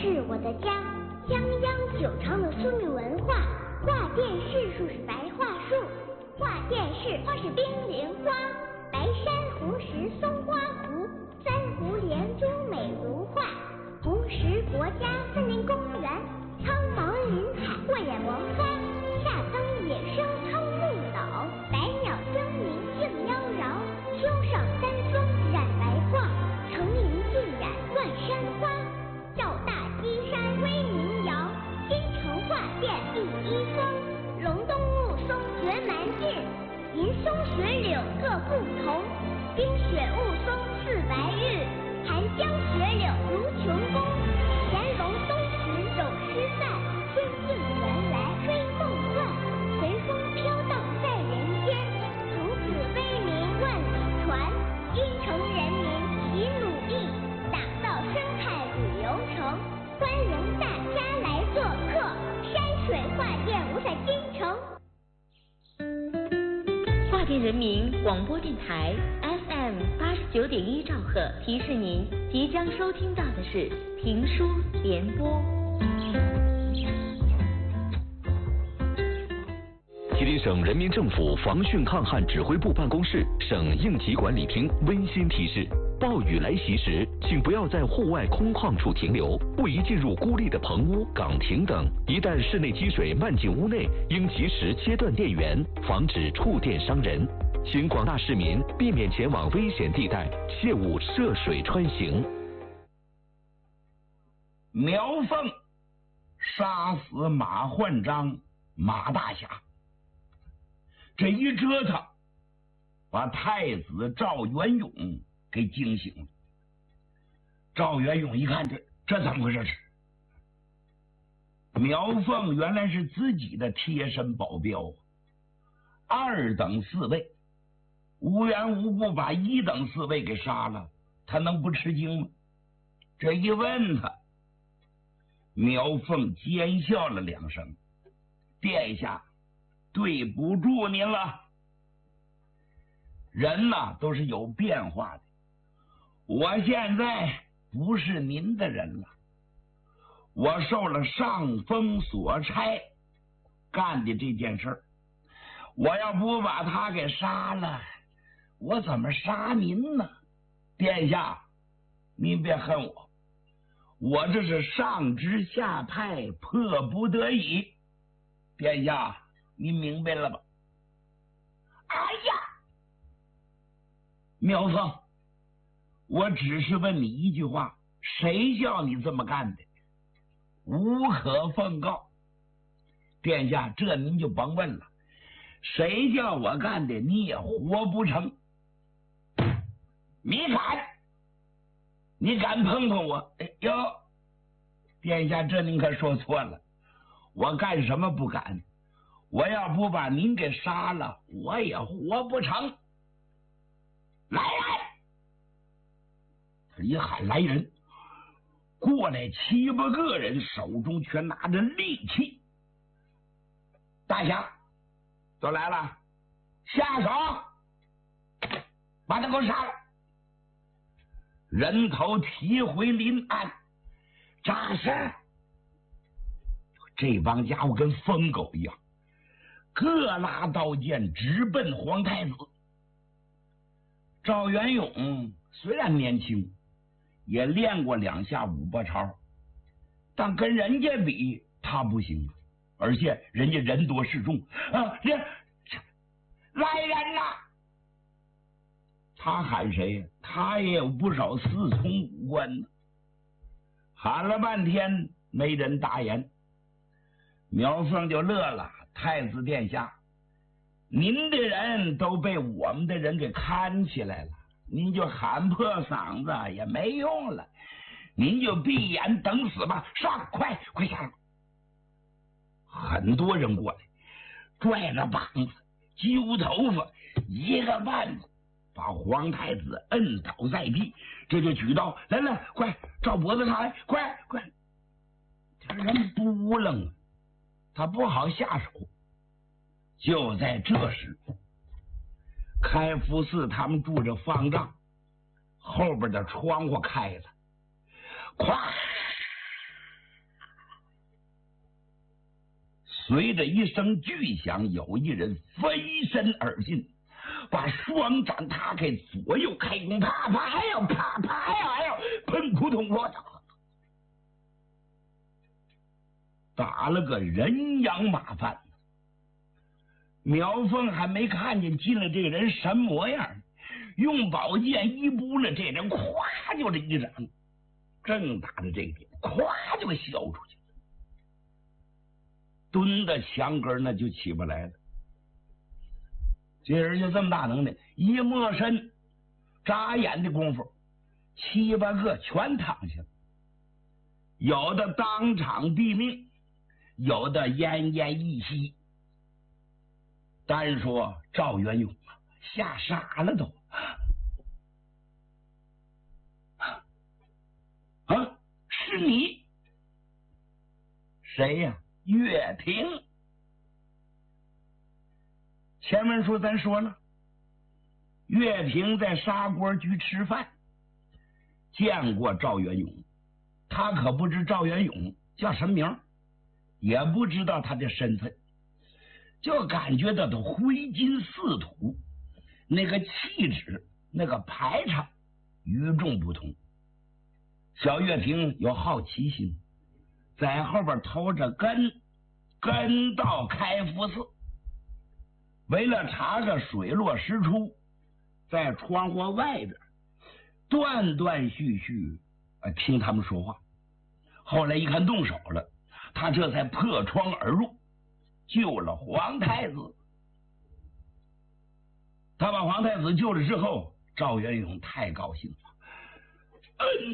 是我的家，泱泱久长的苏女文化。画殿市树是白桦树，画殿市花是冰凌花。白山红石松花湖，三湖连珠美如画。红石国家森林公园，苍茫林海过眼萌花。夏耕野生苍木老，百鸟争鸣竞妖娆。秋上丹枫染白桦，层林尽染乱山花。赵大基山威名扬，京城画殿第一峰。隆冬雾凇绝蛮劲，银松雪柳各不同。冰雪雾凇似白玉，寒江雪柳如琼宫。乾隆东池有诗赞，天境原来追梦幻。随风飘荡在人间，从此威名万里传。京城人民齐努力，打造生态旅游城。欢迎大家来做客，山水画殿无在京城。 画殿人民广播电台 FM89.1兆赫提示您，即将收听到的是评书联播。 吉林省人民政府防汛抗旱指挥部办公室省应急管理厅温馨提示：暴雨来袭时，请不要在户外空旷处停留，不宜进入孤立的棚屋、岗亭等。一旦室内积水漫进屋内，应及时切断电源，防止触电伤人。请广大市民避免前往危险地带，切勿涉水穿行。 苗凤杀死马焕章、马大侠，这一折腾，把太子赵元永给惊醒了。赵元永一看，这怎么回事？苗凤原来是自己的贴身保镖，二等侍卫，无缘无故把一等侍卫给杀了，他能不吃惊吗？这一问他，苗凤奸笑了两声：“殿下，对不住您了。人呐，都是有变化的。我现在不是您的人了，我受了上峰所差干的这件事儿，我要不把他给杀了，我怎么杀您呢？殿下，您别恨我，我这是上知下派，迫不得已。殿下，您明白了吧？”哎呀，苗凤，我只是问你一句话，谁叫你这么干的？无可奉告。殿下，这您就甭问了，谁叫我干的，你也活不成。你敢碰碰我？哎呦，殿下，这您可说错了，我干什么不敢？我要不把您给杀了，我也活不成。来！他一喊来人，过来7、8个人，手中全拿着利器。大侠，都来了，下手，把他给我杀了。人头提回临安，扎实。这帮家伙跟疯狗一样，各拉刀剑直奔皇太子。赵元永虽然年轻，也练过2下武伯超，但跟人家比，他不行，而且人家人多势众啊！来人呐！他喊谁呀？他也有不少侍从武官呢。喊了半天没人答言，苗凤就乐了：“太子殿下，您的人都被我们的人给看起来了，您就喊破嗓子也没用了，您就闭眼等死吧！上，快下来！”很多人过来，拽着膀子，揪头发，一个腕子把皇太子摁倒在地，这就举刀：“来，快照脖子上来，快！”这人不愣，他不好下手。就在这时，开福寺他们住着方丈，后边的窗户开了，咵， 随着一声巨响，有一人飞身而进，把双掌打开，左右开弓，啪啪还要啪啪还要喷扑通，我操！打了个人仰马翻。苗凤还没看见进来这个人什么模样，用宝剑一拨了，这人咵就这一掌，正打着这个点，咵就给削出去，蹲在墙根那就起不来了。这人就这么大能耐，一摸身，眨眼的功夫，7、8个全躺下了，有的当场毙命，有的奄奄一息。单说赵元勇吓傻了都，啊，是你？谁呀？岳平。前文书咱说了，岳平在砂锅居吃饭，见过赵元勇，他可不知赵元勇叫什么名，也不知道他的身份，就感觉到他挥金似土，那个气质，那个排场与众不同。小岳平有好奇心，在后边偷着跟到开福寺，为了查个水落石出，在窗户外边断断续续听他们说话。后来一看动手了，他这才破窗而入，救了皇太子。他把皇太子救了之后，赵元勇太高兴了，恩